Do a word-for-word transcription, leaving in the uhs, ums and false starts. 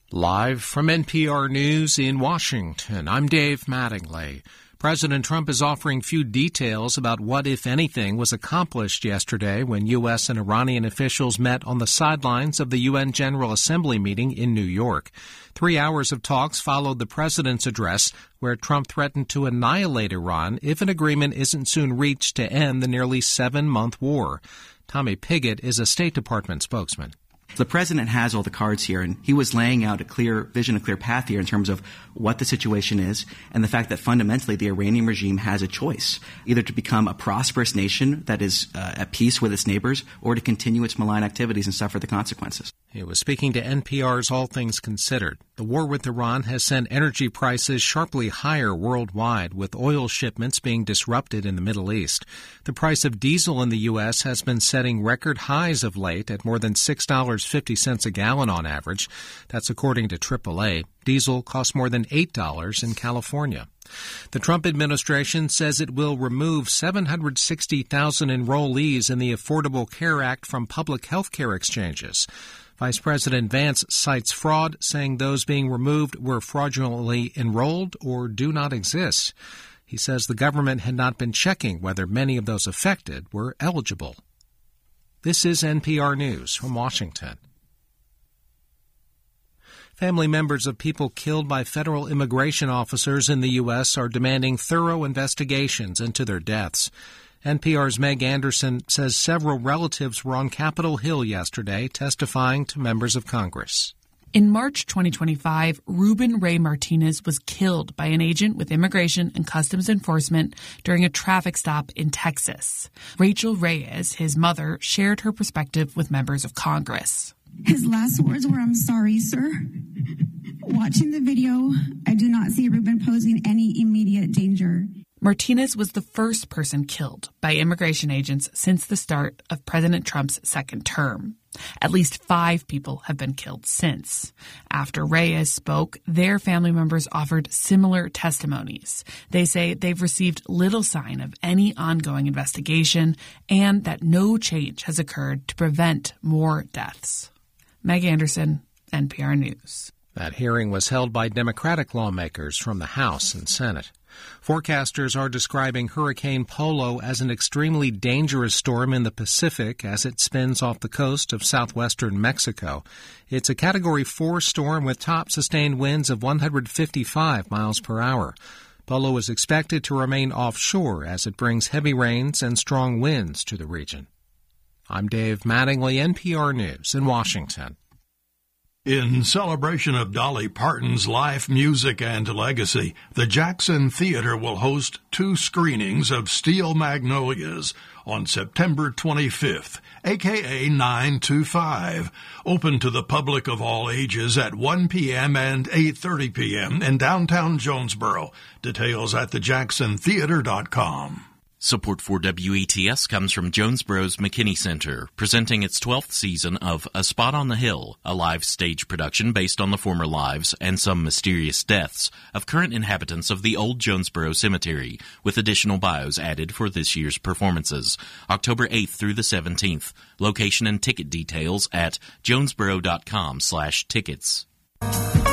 Live from N P R News in Washington, I'm Dave Mattingly. President Trump is offering few details about what, if anything, was accomplished yesterday when U S and Iranian officials met on the sidelines of the U N General Assembly meeting in New York. Three hours of talks followed the president's address, where Trump threatened to annihilate Iran if an agreement isn't soon reached to end the nearly seven-month war. Tommy Pigott is a State Department spokesman. The president has all the cards here, and he was laying out a clear vision, a clear path here in terms of what the situation is and the fact that fundamentally the Iranian regime has a choice, either to become a prosperous nation that is uh, at peace with its neighbors or to continue its malign activities and suffer the consequences. He was speaking to N P R's All Things Considered. The war with Iran has sent energy prices sharply higher worldwide, with oil shipments being disrupted in the Middle East. The price of diesel in the U S has been setting record highs of late at more than six dollars and fifty cents a gallon on average. That's according to triple A. Diesel costs more than eight dollars in California. The Trump administration says it will remove seven hundred sixty thousand enrollees in the Affordable Care Act from public health care exchanges. Vice President Vance cites fraud, saying those being removed were fraudulently enrolled or do not exist. He says the government had not been checking whether many of those affected were eligible. This is N P R News from Washington. Family members of people killed by federal immigration officers in the U S are demanding thorough investigations into their deaths. N P R's Meg Anderson says several relatives were on Capitol Hill yesterday testifying to members of Congress. In March twenty twenty-five, Ruben Ray Martinez was killed by an agent with Immigration and Customs Enforcement during a traffic stop in Texas. Rachel Reyes, his mother, shared her perspective with members of Congress. His last words were, "I'm sorry, sir." Watching the video, I do not see Ruben posing any immediate danger. Martinez was the first person killed by immigration agents since the start of President Trump's second term. At least five people have been killed since. After Reyes spoke, their family members offered similar testimonies. They say they've received little sign of any ongoing investigation and that no change has occurred to prevent more deaths. Meg Anderson, N P R News. That hearing was held by Democratic lawmakers from the House and Senate. Forecasters are describing Hurricane Polo as an extremely dangerous storm in the Pacific as it spins off the coast of southwestern Mexico. It's a Category four storm with top sustained winds of one hundred fifty-five miles per hour. Polo is expected to remain offshore as it brings heavy rains and strong winds to the region. I'm Dave Mattingly, N P R News in Washington. In celebration of Dolly Parton's life, music, and legacy, the Jackson Theater will host two screenings of Steel Magnolias on September twenty-fifth, aka nine twenty-five, open to the public of all ages at one p.m. and eight thirty p.m. in downtown Jonesboro. Details at the jackson theater dot com. Support for W E T S comes from Jonesboro's McKinney Center, presenting its twelfth season of A Spot on the Hill, a live stage production based on the former lives and some mysterious deaths of current inhabitants of the old Jonesboro Cemetery, with additional bios added for this year's performances. October eighth through the seventeenth. Location and ticket details at jonesboro dot com slash tickets.